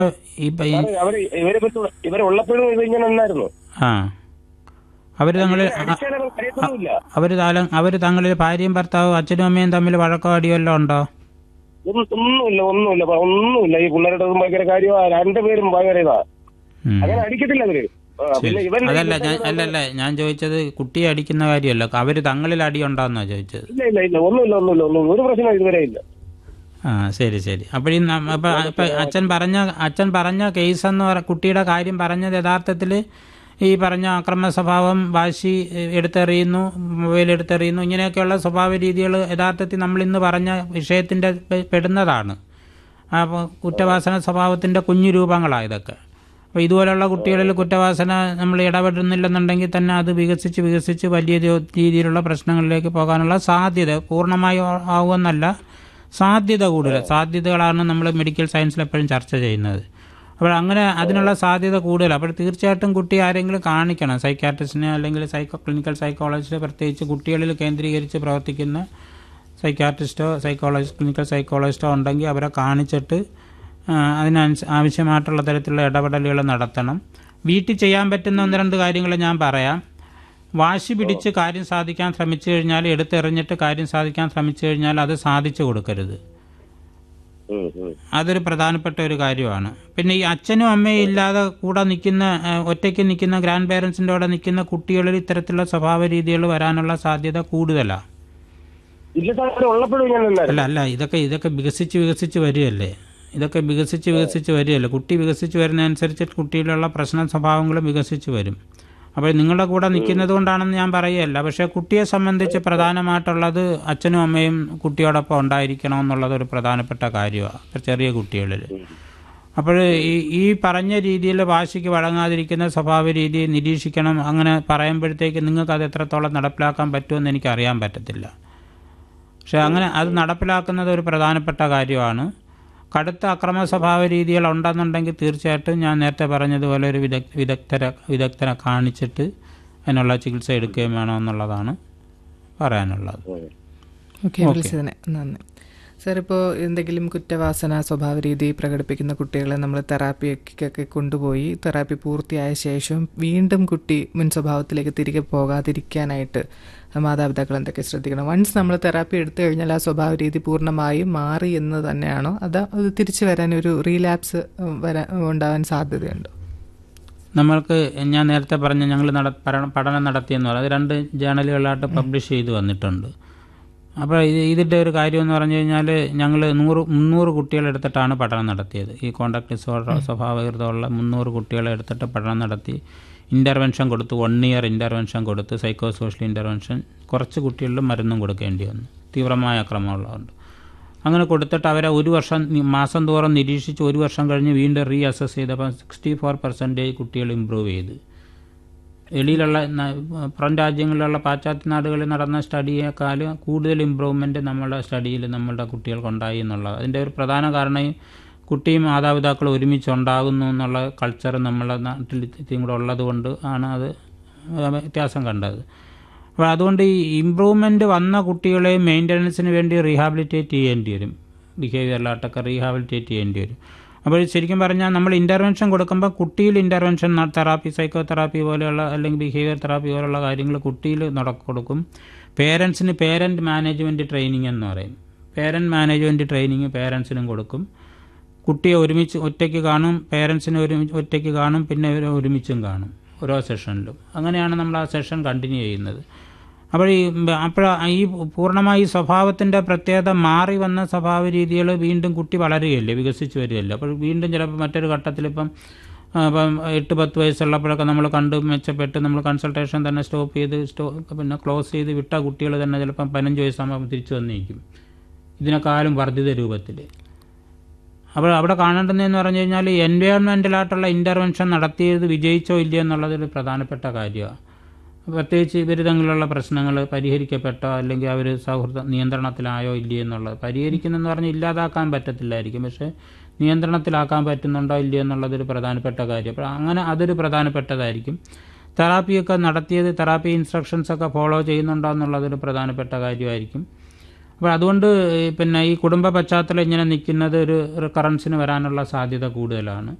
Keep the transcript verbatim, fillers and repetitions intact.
ഇപ്പം ഈ അവര് ഇവരെ പറ്റി ഇവരെ ഉള്ളപ്പോഴും ഇത് ഇങ്ങനെ ഉണ്ടായിരുന്നു. ആ അവർ തങ്ങളിൽ അറിയത്തൊന്നുമില്ല. അവർ താലം അവർ തങ്ങളിൽ ഭാര്യയും ഭർത്താവും അച്ഛനും അമ്മയും തമ്മിൽ വഴക്കോ അടിയോ വല്ലതും ഉണ്ടോ? ഒന്നുമില്ല ഒന്നുമില്ല ഒന്നുമില്ല. ഈ പിള്ളേരുടെ ഭയങ്കര കാര്യമാ, രണ്ടുപേരും ഭയങ്കര ഇതാ, അങ്ങനെ അടിക്കത്തില്ല അവര്. പിന്നെ ഇവൻ അതല്ല ഞാൻ അല്ലല്ല ഞാൻ ചോദിച്ചത് കുട്ടിയെ അടിക്കുന്ന കാര്യമല്ല, അവര് തങ്ങളിൽ അടി ഉണ്ടാന്നാ ചോദിച്ചത്. ഇല്ല ഇല്ല ഇല്ല ഒന്നുമില്ല ഒന്നുമില്ല ഒന്നും ഒരു പ്രശ്നം ഇതുവരെ ഇല്ല. ആ ശരി ശരി. അപ്പോൾ ഈ അപ്പം അച്ഛൻ പറഞ്ഞ അച്ഛൻ പറഞ്ഞ കേസ് എന്ന് പറ കുട്ടിയുടെ കാര്യം പറഞ്ഞത് യഥാർത്ഥത്തിൽ ഈ പറഞ്ഞ അക്രമ സ്വഭാവം, വാശി, എടുത്തെറിയുന്നു, മൊബൈൽ എടുത്തെറിയുന്നു, ഇങ്ങനെയൊക്കെയുള്ള സ്വഭാവ രീതികൾ യഥാർത്ഥത്തിൽ നമ്മൾ ഇന്ന് പറഞ്ഞ വിഷയത്തിൻ്റെ പെടുന്നതാണ്. അപ്പോൾ കുറ്റവാസന സ്വഭാവത്തിൻ്റെ കുഞ്ഞു രൂപങ്ങളാണ് ഇതൊക്കെ. അപ്പോൾ ഇതുപോലെയുള്ള കുട്ടികളിൽ കുറ്റവാസന നമ്മൾ ഇടപെടുന്നില്ലെന്നുണ്ടെങ്കിൽ തന്നെ അത് വികസിച്ച് വികസിച്ച് വലിയ രീതിയിലുള്ള പ്രശ്നങ്ങളിലേക്ക് പോകാനുള്ള സാധ്യത പൂർണ്ണമായി ആവുമെന്നല്ല, സാധ്യത കൂടുതൽ സാധ്യതകളാണ് നമ്മൾ മെഡിക്കൽ സയൻസിൽ എപ്പോഴും ചർച്ച ചെയ്യുന്നത്. അപ്പോൾ അങ്ങനെ അതിനുള്ള സാധ്യത കൂടുതൽ. അപ്പോൾ തീർച്ചയായിട്ടും കുട്ടി ആരെങ്കിലും കാണിക്കണം, സൈക്കാട്രിസ്റ്റിനെ അല്ലെങ്കിൽ സൈക്കോ ക്ലിനിക്കൽ സൈക്കോളജിസ്റ്റ്, പ്രത്യേകിച്ച് കുട്ടികളിൽ കേന്ദ്രീകരിച്ച് പ്രവർത്തിക്കുന്ന സൈക്കാട്രിസ്റ്റോ സൈക്കോളജിസ്റ്റ് ക്ലിനിക്കൽ സൈക്കോളജിസ്റ്റോ ഉണ്ടെങ്കിൽ അവരെ കാണിച്ചിട്ട് അതിനനുസ ആവശ്യമായിട്ടുള്ള തരത്തിലുള്ള ഇടപെടലുകൾ നടത്തണം. വീട്ടിൽ ചെയ്യാൻ പറ്റുന്ന ഒന്ന് രണ്ട് കാര്യങ്ങൾ ഞാൻ പറയാം. വാശി പിടിച്ച് കാര്യം സാധിക്കാൻ ശ്രമിച്ചു കഴിഞ്ഞാൽ, എടുത്തെറിഞ്ഞിട്ട് കാര്യം സാധിക്കാൻ ശ്രമിച്ചു കഴിഞ്ഞാൽ അത് സാധിച്ചു കൊടുക്കരുത്. അതൊരു പ്രധാനപ്പെട്ട ഒരു കാര്യമാണ്. പിന്നെ ഈ അച്ഛനും അമ്മയും ഇല്ലാതെ കൂടെ നിൽക്കുന്ന, ഒറ്റയ്ക്ക് നിൽക്കുന്ന ഗ്രാൻഡ് പേരൻസിൻ്റെ കൂടെ നിൽക്കുന്ന കുട്ടികളിൽ ഇത്തരത്തിലുള്ള സ്വഭാവ രീതികൾ വരാനുള്ള സാധ്യത കൂടുതലാണ്. അല്ല അല്ല ഇതൊക്കെ ഇതൊക്കെ വികസിച്ച് വികസിച്ച് വരികയല്ലേ ഇതൊക്കെ വികസിച്ച് വികസിച്ച് വരികയല്ലേ കുട്ടി വികസിച്ച് വരുന്നതനുസരിച്ച് കുട്ടിയിലുള്ള പ്രശ്ന സ്വഭാവങ്ങളും വികസിച്ച് വരും. അപ്പോൾ നിങ്ങളുടെ കൂടെ നിൽക്കുന്നത് കൊണ്ടാണെന്ന് ഞാൻ പറയുകയല്ല. പക്ഷേ കുട്ടിയെ സംബന്ധിച്ച് പ്രധാനമായിട്ടുള്ളത് അച്ഛനും അമ്മയും കുട്ടിയോടൊപ്പം ഉണ്ടായിരിക്കണം എന്നുള്ളത് ഒരു പ്രധാനപ്പെട്ട കാര്യമാണ് ചെറിയ കുട്ടികളിൽ. അപ്പോൾ ഈ ഈ പറഞ്ഞ രീതിയിൽ വാശിക്ക് വഴങ്ങാതിരിക്കുന്ന സ്വഭാവ രീതി നിരീക്ഷിക്കണം. അങ്ങനെ പറയുമ്പോഴത്തേക്ക് നിങ്ങൾക്ക് അത് എത്രത്തോളം നടപ്പിലാക്കാൻ പറ്റുമെന്ന് എനിക്കറിയാൻ പറ്റത്തില്ല. പക്ഷേ അങ്ങനെ അത് നടപ്പിലാക്കുന്നത് ഒരു പ്രധാനപ്പെട്ട കാര്യമാണ്. കടുത്ത അക്രമ സ്വഭാവ രീതികൾ ഉണ്ടെന്നുണ്ടെങ്കിൽ തീർച്ചയായിട്ടും ഞാൻ നേരത്തെ പറഞ്ഞതുപോലെ ഒരു വിദഗ്ധ വിദഗ്ധരെ വിദഗ്ധനെ കാണിച്ചിട്ട് അതിനുള്ള ചികിത്സ എടുക്കുകയും വേണമെന്നുള്ളതാണ് പറയാനുള്ളത്. ഓക്കെ, വിളിച്ചതിന് നന്ദി സാർ. ഇപ്പോൾ എന്തെങ്കിലും കുറ്റവാസന സ്വഭാവ രീതി പ്രകടിപ്പിക്കുന്ന കുട്ടികളെ നമ്മൾ തെറാപ്പിക്കൊക്കെ കൊണ്ടുപോയി തെറാപ്പി പൂർത്തിയായ ശേഷം വീണ്ടും കുട്ടി മുൻ സ്വഭാവത്തിലേക്ക് തിരികെ പോകാതിരിക്കാനായിട്ട് മാതാപിതാക്കൾ എന്തൊക്കെ ശ്രദ്ധിക്കണം? വൺസ് നമ്മൾ തെറാപ്പി എടുത്തു കഴിഞ്ഞാൽ ആ സ്വഭാവ രീതി പൂർണ്ണമായും മാറി എന്ന് തന്നെയാണോ, അതോ അത് തിരിച്ചു വരാൻ ഒരു റീലാപ്സ് വരാൻ ഉണ്ടാവാൻ സാധ്യതയുണ്ടോ? നമ്മൾക്ക് ഞാൻ നേരത്തെ പറഞ്ഞ ഞങ്ങൾ നട പഠനം നടത്തിയെന്ന് പറയുന്നത് അത് രണ്ട് ജേണലുകളിലായിട്ട് പബ്ലിഷ് ചെയ്ത് വന്നിട്ടുണ്ട്. അപ്പോൾ ഇത് ഇതിൻ്റെ ഒരു കാര്യം എന്ന് പറഞ്ഞു കഴിഞ്ഞാൽ ഞങ്ങൾ നൂറ് മുന്നൂറ് കുട്ടികളെടുത്തിട്ടാണ് പഠനം നടത്തിയത്. ഈ കോണ്ടാക്ട് ഡിസോർഡർ സ്വഭാവവികൃതമുള്ള മുന്നൂറ് കുട്ടികളെ എടുത്തിട്ട് പഠനം നടത്തി ഇൻ്റർവെൻഷൻ കൊടുത്തു. വൺ ഇയർ ഇൻ്റർവെൻഷൻ കൊടുത്ത് സൈക്കോ സോഷ്യൽ ഇൻ്റർവെൻഷൻ. കുറച്ച് കുട്ടികളിലും മരുന്നും കൊടുക്കേണ്ടി വന്നു, തീവ്രമായ അക്രമമുള്ളതുകൊണ്ട്. അങ്ങനെ കൊടുത്തിട്ട് അവരെ ഒരു വർഷം മാസം തോറും നിരീക്ഷിച്ച് ഒരു വർഷം കഴിഞ്ഞ് വീണ്ടും റീ അസസ് ചെയ്തപ്പോൾ സിക്സ്റ്റി ഫോർ പെർസെൻറ്റേജ് കുട്ടികൾ ഇമ്പ്രൂവ് ചെയ്ത്. വെളിയിലുള്ള പുറം രാജ്യങ്ങളിലുള്ള പാശ്ചാത്യ നാടുകളിൽ നടന്ന സ്റ്റഡിയേക്കാളും കൂടുതൽ ഇമ്പ്രൂവ്മെൻറ്റ് നമ്മളുടെ സ്റ്റഡിയിൽ നമ്മളുടെ കുട്ടികൾക്കുണ്ടായി എന്നുള്ളത്. അതിൻ്റെ ഒരു പ്രധാന കാരണം കുട്ടിയും മാതാപിതാക്കളും ഒരുമിച്ചുണ്ടാകുന്നു എന്നുള്ള കൾച്ചർ നമ്മളെ നാട്ടിൽ ഇത്തിരി കൂടെ ഉള്ളത് കൊണ്ട് ആണ് അത് വ്യത്യാസം കണ്ടത്. അപ്പോൾ അതുകൊണ്ട് ഈ ഇമ്പ്രൂവ്മെൻറ്റ് വന്ന കുട്ടികളെ മെയിൻ്റനൻസിന് വേണ്ടി റീഹാബിലിറ്റേറ്റ് ചെയ്യേണ്ടി വരും, ബിഹേവിയറിലായിട്ടൊക്കെ റീഹാബിലിറ്റേറ്റ് ചെയ്യേണ്ടി വരും. അപ്പോൾ ശരിക്കും പറഞ്ഞാൽ നമ്മൾ ഇൻ്റർവെൻഷൻ കൊടുക്കുമ്പോൾ കുട്ടിയിൽ ഇൻ്റർവെൻഷൻ തെറാപ്പി, സൈക്കോ തെറാപ്പി പോലെയുള്ള അല്ലെങ്കിൽ ബിഹേവിയർ തെറാപ്പി പോലെയുള്ള കാര്യങ്ങൾ കുട്ടിയിൽ നടക്കി കൊടുക്കും. പേരൻസിന് പേരൻറ്റ് മാനേജ്മെൻറ്റ് ട്രെയിനിങ് എന്ന് പറയും. പേരൻറ്റ് മാനേജ്മെൻറ്റ് ട്രെയിനിങ് പേരൻസിനും കൊടുക്കും. കുട്ടിയെ ഒരുമിച്ച് ഒറ്റയ്ക്ക് കാണും, പേരൻസിനെ ഒരുമിച്ച് ഒറ്റയ്ക്ക് കാണും, പിന്നെ ഒരുമിച്ചും കാണും ഓരോ സെഷനിലും. അങ്ങനെയാണ് നമ്മൾ ആ സെഷൻ കണ്ടിന്യൂ ചെയ്യുന്നത്. അപ്പോൾ ഈ അപ്പോൾ ഈ പൂർണ്ണമായി സ്വഭാവത്തിൻ്റെ പ്രത്യേകത മാറി വന്ന സ്വഭാവ രീതികൾ വീണ്ടും കുട്ടി വളരുകയല്ലേ, വികസിച്ച് വരികയല്ലേ. അപ്പോൾ വീണ്ടും ചിലപ്പോൾ മറ്റൊരു ഘട്ടത്തിലിപ്പം ഇപ്പം എട്ട് പത്ത് വയസ്സുള്ളപ്പോഴൊക്കെ നമ്മൾ കണ്ട് മെച്ചപ്പെട്ട് നമ്മൾ കൺസൾട്ടേഷൻ തന്നെ സ്റ്റോപ്പ് ചെയ്ത് സ്റ്റോ പിന്നെ ക്ലോസ് ചെയ്ത് വിട്ട കുട്ടികൾ തന്നെ ചിലപ്പം പതിനഞ്ച് വയസ്സാകുമ്പോൾ തിരിച്ചു വന്നിരിക്കും ഇതിനേക്കാളും വർദ്ധിത രൂപത്തിൽ. അപ്പോൾ അവിടെ കാണേണ്ടതെന്ന് പറഞ്ഞു കഴിഞ്ഞാൽ എൻവയോൺമെൻറ്റലായിട്ടുള്ള ഇൻ്റർവെൻഷൻ നടത്തിയത് വിജയിച്ചോ ഇല്ലയോ എന്നുള്ളതൊരു പ്രധാനപ്പെട്ട കാര്യമാണ്. പ്രത്യേകിച്ച് ഇവർ തമ്മിലുള്ള പ്രശ്നങ്ങൾ പരിഹരിക്കപ്പെട്ടോ അല്ലെങ്കിൽ അവർ സൗഹൃദ നിയന്ത്രണത്തിലായോ ഇല്ലയോ എന്നുള്ളത്. പരിഹരിക്കുന്നതെന്ന് പറഞ്ഞാൽ ഇല്ലാതാക്കാൻ പറ്റത്തില്ലായിരിക്കും, പക്ഷേ നിയന്ത്രണത്തിലാക്കാൻ പറ്റുന്നുണ്ടോ ഇല്ലയോ എന്നുള്ളതൊരു പ്രധാനപ്പെട്ട കാര്യം. അപ്പോൾ അങ്ങനെ അതൊരു പ്രധാനപ്പെട്ടതായിരിക്കും. തെറാപ്പിയൊക്കെ നടത്തിയത് തെറാപ്പി ഇൻസ്ട്രക്ഷൻസൊക്കെ ഫോളോ ചെയ്യുന്നുണ്ടോ എന്നുള്ളതൊരു പ്രധാനപ്പെട്ട കാര്യമായിരിക്കും. അപ്പോൾ അതുകൊണ്ട് ഈ പിന്നെ ഈ കുടുംബ പശ്ചാത്തലം ഇങ്ങനെ നിൽക്കുന്നത് ഒരു റിക്കറൻസിന് വരാനുള്ള സാധ്യത കൂടുതലാണ്.